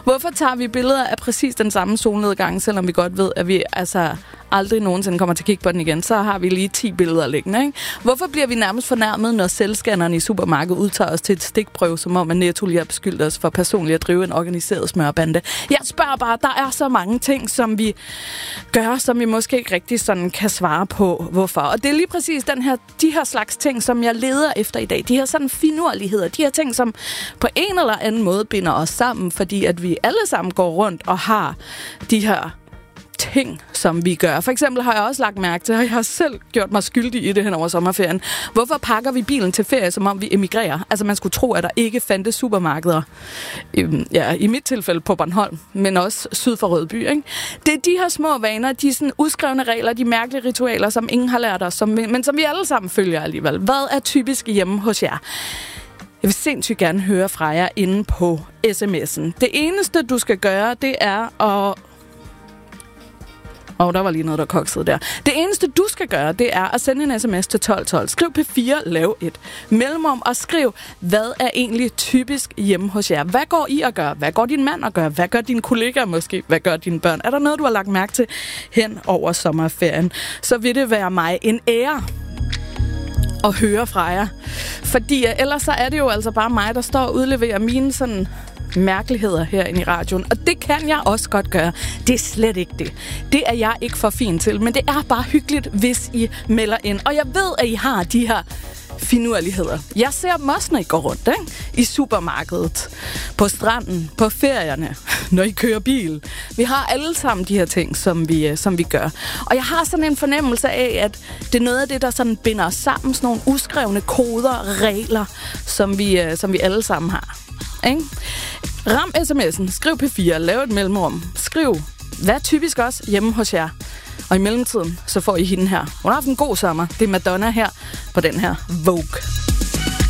Hvorfor tager vi billeder af præcis den samme solnedgang, selvom vi godt ved, at vi aldrig nogensinde kommer til at kigge på den igen? Så har vi lige 10 billeder liggende, ikke? Hvorfor bliver vi nærmest fornærmet, når selvscanneren i supermarkedet udtager os til et stikprøve, som om at Netto lige har beskyldt os for personligt at drive en organiseret smørbande? Jeg spørger bare, der er så mange ting, som vi gør, som vi måske ikke rigtig sådan kan svare på, hvorfor. Og det er lige præcis de her slags ting, som jeg leder efter i dag. De her sådan finurligheder, de her ting, som på en eller anden måde binder os sammen, fordi at vi alle sammen går rundt og har de her ting, som vi gør. For eksempel har jeg også lagt mærke til, og jeg har selv gjort mig skyldig i det hen over sommerferien. Hvorfor pakker vi bilen til ferie, som om vi emigrerer? Altså, man skulle tro, at der ikke fandtes supermarkeder. I mit tilfælde på Bornholm, men også syd for Rødby, ikke? Det er de her små vaner, de sådan uskrevne regler, de mærkelige ritualer, som ingen har lært os, men som vi alle sammen følger alligevel. Hvad er typisk hjemme hos jer? Jeg vil sindssygt gerne høre fra jer inde på sms'en. Det eneste, du skal gøre, det er at... der var lige noget, der koksede der. Det eneste, du skal gøre, det er at sende en sms til 1212. Skriv P4, lav et mellemrum og skriv, hvad er egentlig typisk hjemme hos jer? Hvad går I at gøre? Hvad går din mand at gøre? Hvad gør dine kollegaer måske? Hvad gør dine børn? Er der noget, du har lagt mærke til hen over sommerferien? Så vil det være mig en ære at høre fra jer. Fordi ellers så er det jo altså bare mig, der står og udleverer mine sådan mærkeligheder herinde i radioen. Og det kan jeg også godt gøre. Det er slet ikke det. Det er jeg ikke for fin til. Men det er bare hyggeligt, hvis I melder ind. Og jeg ved, at I har de her finurligheder. Jeg ser dem også, når I går rundt, ikke? I supermarkedet, på stranden, på ferierne, når I kører bil. Vi har alle sammen de her ting, som vi gør. Og jeg har sådan en fornemmelse af, at det er noget af det, der sådan binder os sammen. Sådan nogle uskrevne koder, regler, som vi alle sammen har. Ikke? Ram sms'en, skriv P4, lav et mellemrum, skriv, hvad er typisk også hjemme hos jer? Og i mellemtiden, så får I hende her. Hun har haft en god sommer. Det er Madonna her på den her Vogue.